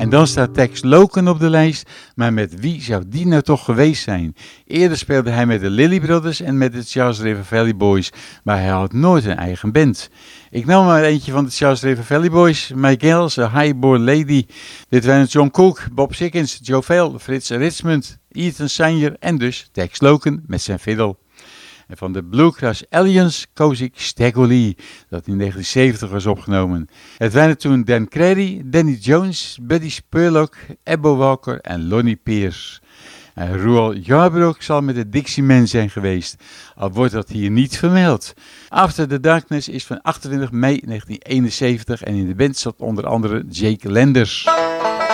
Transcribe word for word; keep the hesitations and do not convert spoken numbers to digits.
En dan staat Tex Loken op de lijst, maar met wie zou die nou toch geweest zijn? Eerder speelde hij met de Lilly Brothers en met de Charles River Valley Boys, maar hij had nooit een eigen band. Ik nam maar eentje van de Charles River Valley Boys, My Gal's a Highborn Lady. Dit waren John Cook, Bob Sickens, Joe Vail, Frits Richmond, Ethan Sanier en dus Tex Loken met zijn fiddle. En van de Bluegrass Aliens koos ik Stagger Lee, dat in negentien zeventig was opgenomen. Het waren toen Dan Crary, Danny Jones, Buddy Spurlock, Ebbo Walker en Lonnie Pierce. En Roel Yarbrough zal met de Dixiemen zijn geweest, al wordt dat hier niet vermeld. After the Darkness is van achtentwintig mei negentien eenenzeventig en in de band zat onder andere Jake Landers.